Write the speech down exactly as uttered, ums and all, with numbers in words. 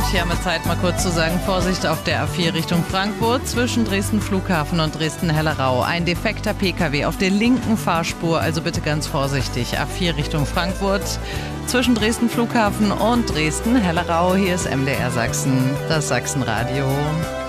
Tja, mit Zeit mal kurz zu sagen, Vorsicht auf der A vier Richtung Frankfurt zwischen Dresden Flughafen und Dresden-Hellerau. Ein defekter Pkw auf der linken Fahrspur, also bitte ganz vorsichtig. A vier Richtung Frankfurt zwischen Dresden Flughafen und Dresden-Hellerau. Hier ist M D R Sachsen, das Sachsenradio.